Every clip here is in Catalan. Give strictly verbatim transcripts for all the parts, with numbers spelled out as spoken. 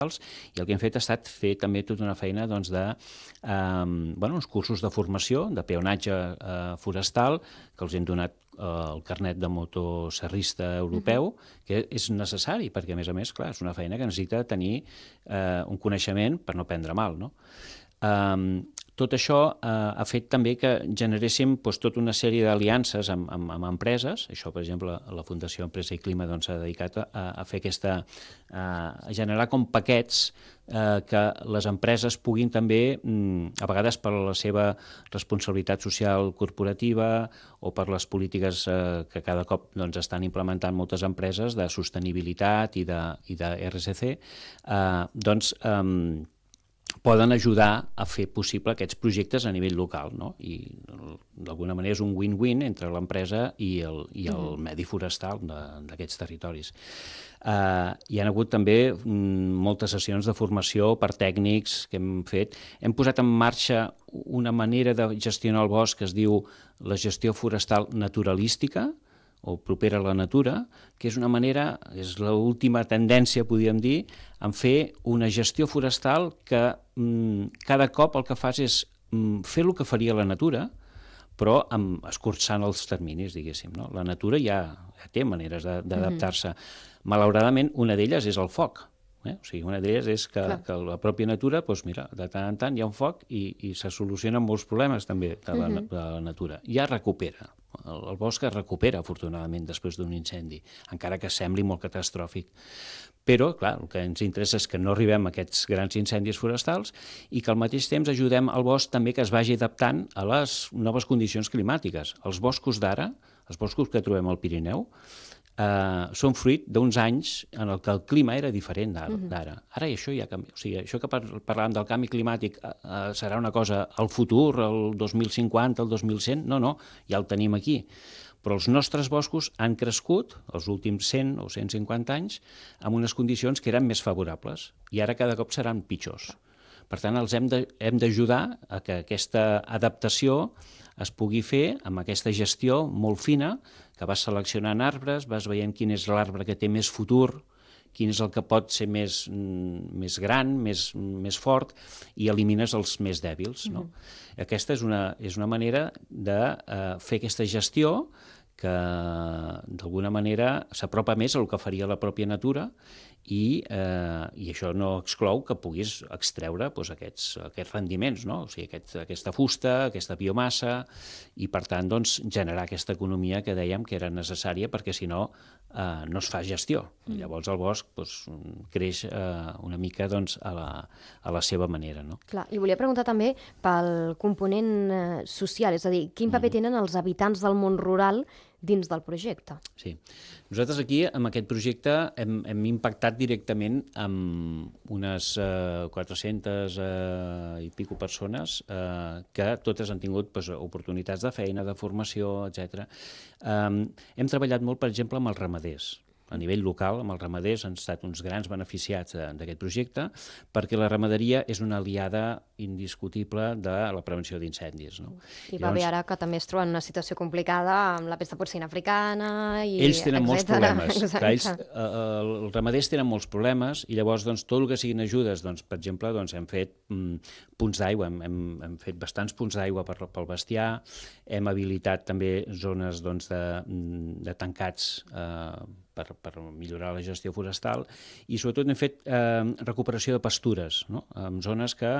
i el que hem fet ha estat fer també tota una feina doncs, de eh, bueno, uns cursos de formació, de peonatge eh, forestal, que els hem donat eh, el carnet de motosserrista europeu, uh-huh. que és necessari, perquè a més a més, clar, és una feina que necessita tenir eh, un coneixement per no prendre mal, no? Um, tot això uh, ha fet també que generéssim doncs, tota una sèrie d'aliances amb, amb, amb empreses. Això, per exemple, la Fundació Empresa i Clima s'ha doncs, dedicat a, a fer aquesta, a generar com paquets eh, que les empreses puguin també, a vegades per la seva responsabilitat social corporativa o per les polítiques eh, que cada cop doncs, estan implementant moltes empreses de sostenibilitat i de, i de R S C, eh, doncs eh, poden ajudar a fer possible aquests projectes a nivell local, no? I d'alguna manera és un win-win entre l'empresa i el, i el mm. medi forestal d'aquests territoris. Uh, hi ha hagut també mm, moltes sessions de formació per tècnics que hem fet. Hem posat en marxa una manera de gestionar el bosc que es diu la gestió forestal naturalística, o propera a la natura, que és una manera, és l'última tendència, podríem dir, en fer una gestió forestal que mm, cada cop el que fas és mm, fer el que faria la natura, però amb, escurçant els terminis, diguéssim. No? La natura ja, ja té maneres d'adaptar-se. Mm-hmm. Malauradament, una d'elles és el foc. Eh? O sigui, una d'elles és que, que la pròpia natura, doncs mira, de tant en tant hi ha un foc i, i se solucionen molts problemes també de la, mm-hmm. de la natura. Ja recupera. El, el bosc es recupera, afortunadament, després d'un incendi, encara que sembli molt catastròfic. Però, clar, el que ens interessa és que no arribem a aquests grans incendis forestals i que al mateix temps ajudem al bosc també que es vagi adaptant a les noves condicions climàtiques. Els boscos d'ara, els boscos que trobem al Pirineu, Uh, són fruit d'uns anys en el que el clima era diferent d'ara. Uh-huh. Ara això ja canvia. O sigui, això que parlàvem del canvi climàtic uh, uh, serà una cosa al futur, el dos mil cinquanta, el dos mil cent? No, no, ja el tenim aquí. Però els nostres boscos han crescut els últims cent o cent cinquanta anys amb unes condicions que eren més favorables i ara cada cop seran pitjors. Per tant, els hem de, hem d'ajudar a que aquesta adaptació es pugui fer amb aquesta gestió molt fina, que vas seleccionant arbres, vas veient quin és l'arbre que té més futur, quin és el que pot ser més, més gran, més, més fort, i elimines els més dèbils. No? Mm-hmm. Aquesta és una, és una manera de uh, fer aquesta gestió que d'alguna manera s'apropa més al que faria la pròpia natura i, eh, i això no exclou que puguis extreure doncs, aquests, aquests rendiments, no? O sigui, aquest, aquesta fusta, aquesta biomassa i per tant doncs, generar aquesta economia que dèiem que era necessària perquè si no eh, no es fa gestió. Mm. Llavors el bosc doncs, creix eh, una mica doncs, a, la, a la seva manera. No? Clar, li volia preguntar també pel component eh, social, és a dir, quin paper mm. tenen els habitants del món rural dins del projecte? Sí. Nosaltres aquí, amb aquest projecte, hem, hem impactat directament amb unes eh, quatre-centes eh, i pico persones eh, que totes han tingut pues, oportunitats de feina, de formació, etcètera. Eh, hem treballat molt, per exemple, amb els ramaders. A nivell local, amb els ramaders, han estat uns grans beneficiats d'aquest projecte perquè la ramaderia és una aliada indiscutible de la prevenció d'incendis. No? I va bé ara que també es troben en una situació complicada amb la pesta porcina africana i ells tenen etcètera. Molts problemes. Clar, ells, eh, els ramaders tenen molts problemes i llavors doncs, tot el que siguin ajudes, doncs, per exemple, doncs, hem fet mm, punts d'aigua, hem, hem, hem fet bastants punts d'aigua per, pel bestiar, hem habilitat també zones doncs, de, de tancats eh, Per, per millorar la gestió forestal i sobretot hem fet eh, recuperació de pastures, no? En zones que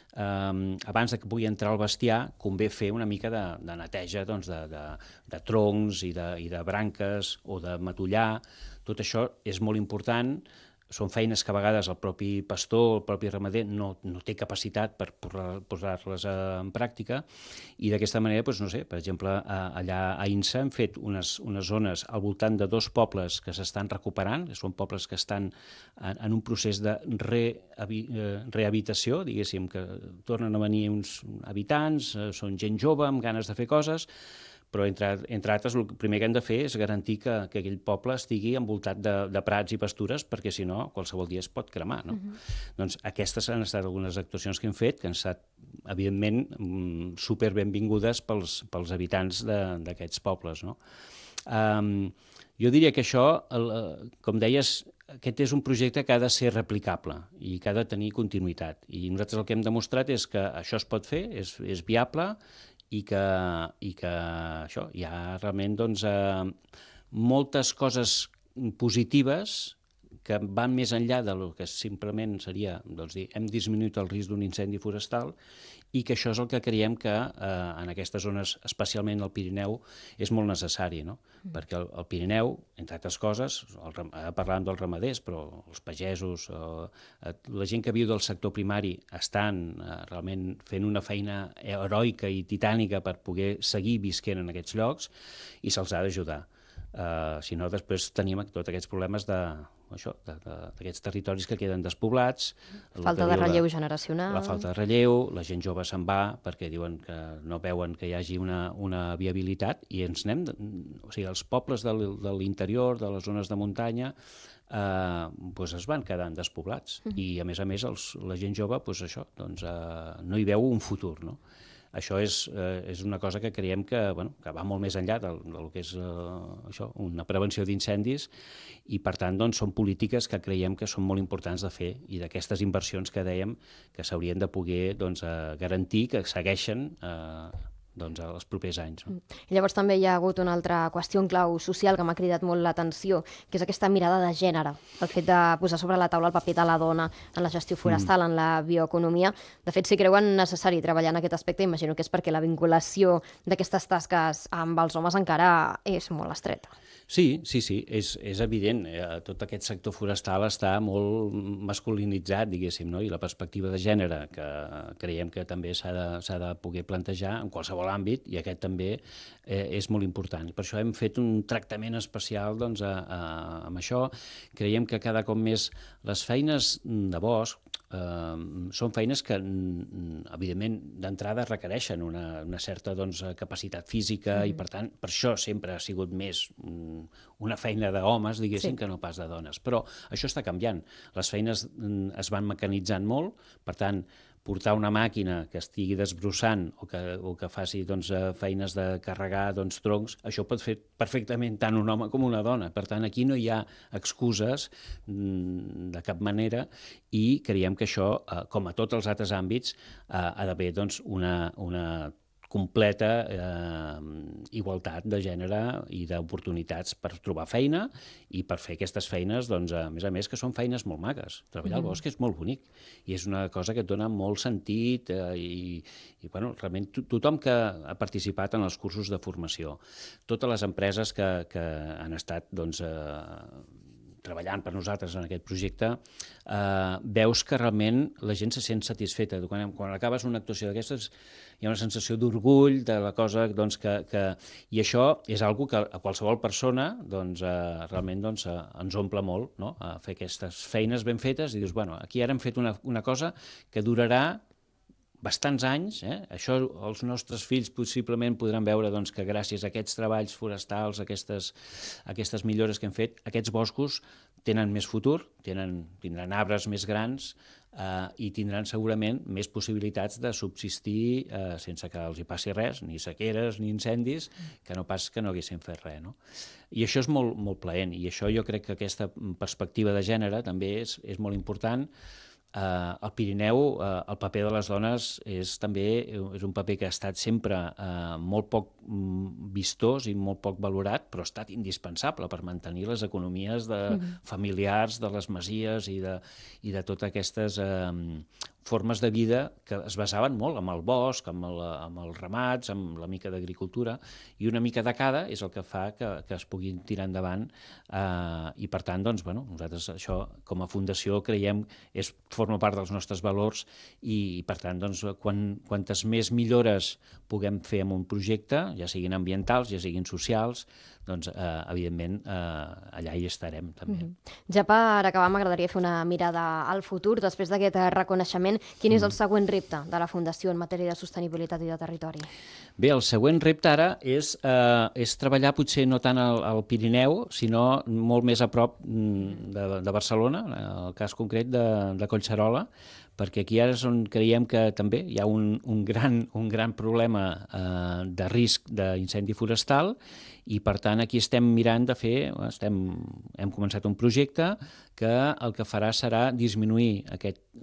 eh, abans que pugui entrar el bestiar convé fer una mica de, de neteja doncs, de, de, de troncs i de, i de branques o de matollar. Tot això és molt important. Són feines que a vegades el propi pastor, el propi ramader no, no té capacitat per posar-les en pràctica i d'aquesta manera, doncs, no sé, per exemple, allà a Insa hem fet unes, unes zones al voltant de dos pobles que s'estan recuperant, que són pobles que estan en, en un procés de rehabi, rehabilitació, diguéssim, que tornen a venir uns habitants, són gent jove amb ganes de fer coses, però entre, entre altres el primer que hem de fer és garantir que, que aquell poble estigui envoltat de, de prats i pastures perquè si no qualsevol dia es pot cremar. No? Uh-huh. Doncs aquestes han estat algunes actuacions que hem fet que han estat evidentment super benvingudes pels, pels habitants d'aquests pobles. No? Um, jo diria que això, el, com deies, aquest és un projecte que ha de ser replicable i que ha de tenir continuïtat. I nosaltres el que hem demostrat és que això es pot fer, és, és viable i que, i que això, hi ha realment doncs, eh, moltes coses positives que van més enllà del que simplement seria, doncs, dir, hem disminuït el risc d'un incendi forestal i que això és el que creiem que eh, en aquestes zones, especialment al Pirineu, és molt necessari, no? Mm. Perquè el, el Pirineu, entre altres coses, el, ara parlàvem dels ramaders, però els pagesos, eh, la gent que viu del sector primari estan eh, realment fent una feina heroica i titànica per poder seguir visquent en aquests llocs i se'ls ha d'ajudar. Uh, si no, després tenim tots aquests problemes de, això, d'aquests territoris que queden despoblats. Falta de relleu generacional. La falta de relleu, la gent jove se'n va perquè diuen que no veuen que hi hagi una, una viabilitat i ens anem, de, o sigui, els pobles de l'interior, de les zones de muntanya, eh, doncs es van quedant despoblats. Mm. I a més a més els, la gent jove, doncs això, doncs, eh, no hi veu un futur, no? Això és, eh, és una cosa que creiem que, bueno, que va molt més enllà del, del que és eh, això, una prevenció d'incendis i, per tant, doncs, són polítiques que creiem que són molt importants de fer i d'aquestes inversions que dèiem que s'haurien de poder doncs, eh, garantir que segueixen eh, doncs, els propers anys. No? Llavors també hi ha hagut una altra qüestió en clau social que m'ha cridat molt l'atenció, que és aquesta mirada de gènere, el fet de posar sobre la taula el paper de la dona en la gestió forestal, mm. en la bioeconomia. De fet, si creuen necessari treballar en aquest aspecte, imagino que és perquè la vinculació d'aquestes tasques amb els homes encara és molt estreta. Sí, sí, sí, és, és evident. Eh, tot aquest sector forestal està molt masculinitzat, diguéssim, no? I la perspectiva de gènere, que creiem que també s'ha de, s'ha de poder plantejar en qualsevol àmbit, i aquest també eh, és molt important. Per això hem fet un tractament especial doncs, a, a, amb això. Creiem que cada cop més les feines de bosc eh, són feines que, evidentment, d'entrada requereixen una, una certa doncs, capacitat física mm. i, per tant, per això sempre ha sigut més una feina d'homes, diguéssim, sí. que no pas de dones. Però això està canviant. Les feines es van mecanitzant molt, per tant, portar una màquina que estigui desbrossant o que, o que faci doncs, feines de carregar doncs, troncs, això pot fer perfectament tant un home com una dona. Per tant, aquí no hi ha excuses de cap manera i creiem que això, com a tots els altres àmbits, ha d'haver doncs, una, una completa eh, igualtat de gènere i d'oportunitats per trobar feina i per fer aquestes feines, doncs, a més a més, que són feines molt maques. Treballar al bosc és molt bonic i és una cosa que et dona molt sentit eh, i, i bueno, realment to tothom que ha participat en els cursos de formació, totes les empreses que, que han estat doncs, eh, treballant per nosaltres en aquest projecte, eh, veus que realment la gent se sent satisfeta. Quan, quan acabes una actuació d'aquestes hi ha una sensació d'orgull de la cosa, doncs, que, que... i això és algo que a qualsevol persona doncs, eh, realment doncs, eh, ens omple molt, no? A fer aquestes feines ben fetes i dius, bueno, aquí ara hem fet una, una cosa que durarà bastants anys, eh? Això els nostres fills possiblement podran veure doncs, que gràcies a aquests treballs forestals, aquestes, aquestes millores que hem fet, aquests boscos tenen més futur, tenen, tindran arbres més grans eh, i tindran segurament més possibilitats de subsistir eh, sense que els hi passi res, ni sequeres ni incendis, que no pas que no haguessin fet res. No? I això és molt, molt plaent, i això jo crec que aquesta perspectiva de gènere també és, és molt important. Uh, al Pirineu uh, el paper de les dones és també és un paper que ha estat sempre uh, molt poc mm, vistós i molt poc valorat, però ha estat indispensable per mantenir les economies de, mm-hmm. familiars de les masies i de, i de totes aquestes uh, formes de vida que es basaven molt amb el bosc, amb, el, amb els ramats, amb la mica d'agricultura, i una mica de cada és el que fa que, que es puguin tirar endavant uh, i per tant, doncs, bueno, nosaltres això com a fundació creiem és forma part dels nostres valors i, per tant, doncs, quan, quantes més millores puguem fer amb un projecte, ja siguin ambientals, ja siguin socials, doncs, eh, evidentment, eh, allà hi estarem, també. Mm-hmm. Ja per acabar, m'agradaria fer una mirada al futur, després d'aquest reconeixement. Quin és el següent repte de la Fundació en matèria de sostenibilitat i de territori? Bé, el següent repte ara és, eh, és treballar potser no tant al, al Pirineu, sinó molt més a prop de, de Barcelona, en el cas concret de, de Collserola, perquè aquí ara és on creiem que també hi ha un, un, gran, un gran problema eh, de risc d'incendi forestal i, per tant, aquí estem mirant de fer, estem, hem començat un projecte que el que farà serà disminuir aquest